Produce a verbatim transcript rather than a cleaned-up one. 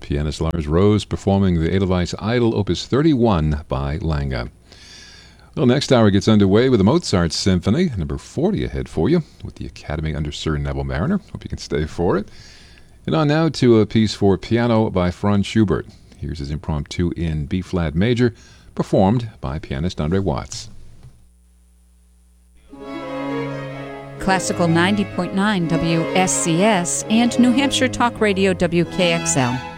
pianist Lars Rose performing the Edelweiss Idol Opus thirty-one by Lange. Well, next hour gets underway with the Mozart Symphony, number forty ahead for you, with the Academy under Sir Neville Marriner. Hope you can stay for it. And on now to a piece for piano by Franz Schubert. Here's his impromptu in B-flat major, performed by pianist Andre Watts. Classical ninety point nine W S C S and New Hampshire Talk Radio W K X L.